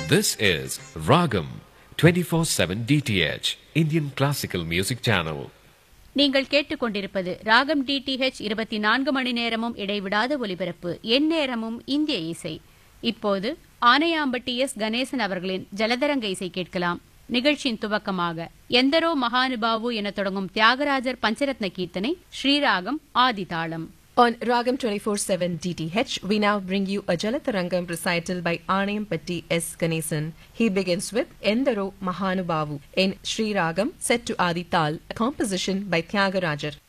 This is Ragam 24/7 DTH Indian Classical Music Channel. நீங்கள் கேட்டுக்கொண்டிருப்பது ராகம் டிடிஹெச் 24 மணி நேரமும் இடைவிடாத ஒலிபரப்பு, எந்நேரமும் இந்திய இசை. இப்போது ஆனையாம்பட்டி எஸ் கணேசன் அவர்களின் ஜலதரங்க இசை கேட்கலாம். நிகழ்ச்சியின் துவக்கமாக எந்தரோ மகானுபாவு என தொடங்கும் தியாகராஜர் பஞ்சரத்ன கீர்த்தனை, ஸ்ரீராகம் ஆதிதாளம். On Ragam 24/7 DTH, we now bring you a Jalatarangam recital by Anayampatti S. Ganesan. He begins with Endaro Mahanubavu in Sri Ragam set to Adi Tal, a composition by Tyagarajar.